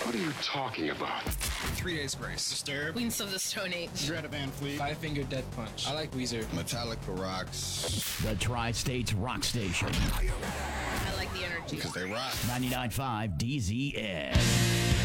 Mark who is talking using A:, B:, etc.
A: What are you talking about?
B: 3 Days Grace.
C: Disturbed.
D: Queens of the Stone Age.
B: Greta Van Fleet.
C: Five Finger Death Punch. I like Weezer.
E: Metallica rocks.
F: The Tri-States Rock Station.
D: I like the energy.
E: Because they rock.
F: 99.5 DZS.